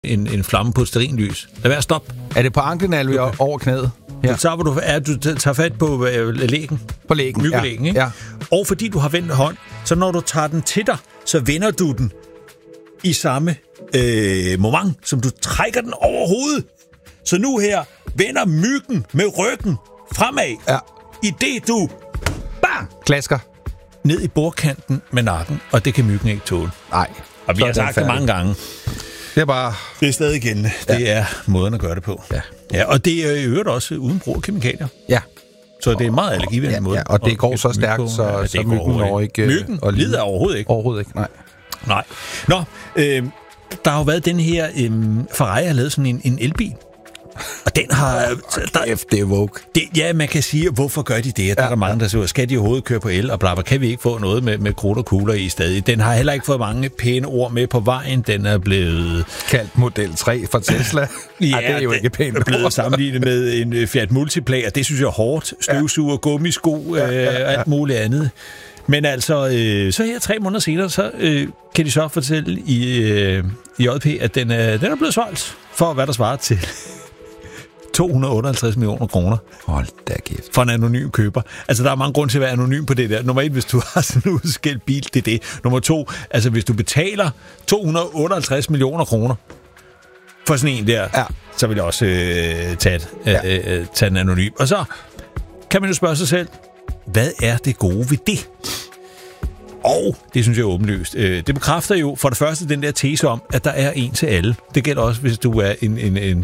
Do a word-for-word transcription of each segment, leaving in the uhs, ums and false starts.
en, en flamme på et stearinlys. Lad være at stoppe. Er det på anklen, eller okay. over knæet? Ja. Så hvor du, er, du tager fat på øh, lægen. På lægen, myggelægen, ja. Ikke? Ja. Og fordi du har vendt hånd, så når du tager den til dig, så vender du den i samme øh, moment, som du trækker den over hovedet. Så nu her vender myggen med ryggen fremad. Ja. I det du bang, klasker ned i bordkanten med nakken, og det kan myggen ikke tåle. Nej. Og vi har sagt det mange gange. Det er bare... Det er stadig gældende. Ja. Det er måden at gøre det på. Ja. Ja, og det er i øvrigt også uden brug af kemikalier. Ja. Så det er meget allergivenlig ja, måde. Ja, og det går så stærkt, så, ja, så myggen når ikke... Myggen og lider overhovedet ikke. Overhovedet ikke, nej. Nej. Nå, øh, der har jo været den her... Øh, Ferrari har lavet sådan en, en elbil. Og den har... Okay, der, det er woke. Det, ja, man kan sige, hvorfor gør de det? Der ja, er der mange, der siger, skal de overhovedet køre på el? Og bla, bla, kan vi ikke få noget med, med krudt og kugler i stadig? Den har heller ikke fået mange pæne ord med på vejen. Den er blevet... kaldt Model tre fra Tesla. Ja, Ej, det er jo ikke pænt ord. Er blevet sammenlignet med en Fiat Multipla, og det synes jeg er hårdt. Støvsuger, gummisko ja, ja, ja. og alt muligt andet. Men altså, øh, så her tre måneder senere, så øh, kan de så fortælle i, øh, i J P, at den er, den er blevet solgt for, hvad der svarer til to hundrede og otteoghalvtreds millioner kroner. Hold da kæft. For en anonym køber. Altså, der er mange grunde til at være anonym på det der. Nummer et, hvis du har sådan en udskilt bil, det er det. Nummer to, altså hvis du betaler to hundrede og otteoghalvtreds millioner kroner for sådan en der, ja. så vil jeg også øh, tage, ja. øh, tage den anonym. Og så kan man jo spørge sig selv, hvad er det gode ved det? Og det synes jeg er åbenlyst. Det bekræfter jo for det første den der tese om, at der er en til alle. Det gælder også, hvis du er en... en, en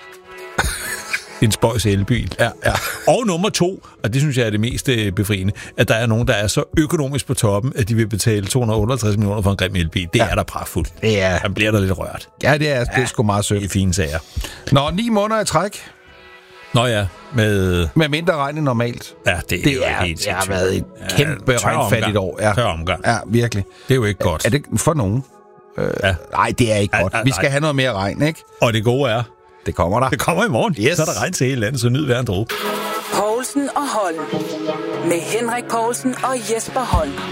en spøjs elbil. Ja, ja. Og nummer to, og det synes jeg er det mest befriende, at der er nogen, der er så økonomisk på toppen, at de vil betale to hundrede og otteoghalvtreds millioner for en grim elbil. Det ja. er der pragtfuldt. Det er... Man bliver der lidt rørt. Ja, det er, det er ja, sgu meget sødt. Det er fine sager. Nå, ni måneder i træk. Nå ja, med... Med mindre regn end normalt. Ja, det, det er jo helt Det har været et kæmpe ja, regnfattigt år. Ja. Tør omgang. Ja, virkelig. Det er jo ikke godt. Er, er det for nogen? Øh, ja. Nej, det er ikke ja, godt. Vi skal have noget mere regn, ikke? Og det gode er... Det kommer der. Det kommer i morgen. Yes. Så er der regn til hele landet, så nyd hver en dråbe. Poulsen og Holm. Med Henrik Poulsen og Jesper Holm.